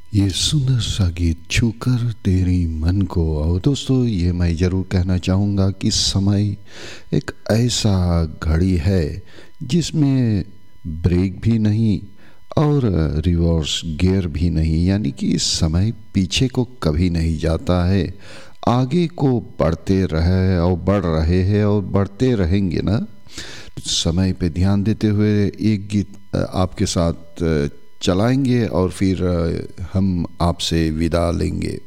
ये सुंदर सा गीत छूकर तेरी मन को। और दोस्तों, ये मैं ज़रूर कहना चाहूँगा कि समय एक ऐसा घड़ी है जिसमें ब्रेक भी नहीं और रिवर्स गियर भी नहीं, यानी कि समय पीछे को कभी नहीं जाता है, आगे को बढ़ते रहे और बढ़ रहे हैं और बढ़ते रहेंगे ना। समय पे ध्यान देते हुए एक गीत आपके साथ चलाएंगे और फिर हम आपसे विदा लेंगे।